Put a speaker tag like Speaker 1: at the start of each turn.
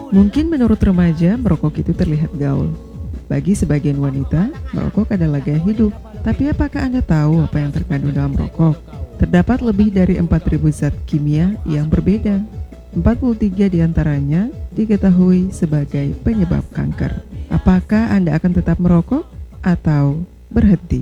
Speaker 1: Mungkin menurut remaja, merokok itu terlihat gaul. Bagi sebagian wanita, merokok adalah gaya hidup. Tapi apakah Anda tahu apa yang terkandung dalam rokok? Terdapat lebih dari 4.000 zat kimia yang berbeda. 43 diantaranya diketahui sebagai penyebab kanker. Apakah Anda akan tetap merokok atau berhenti?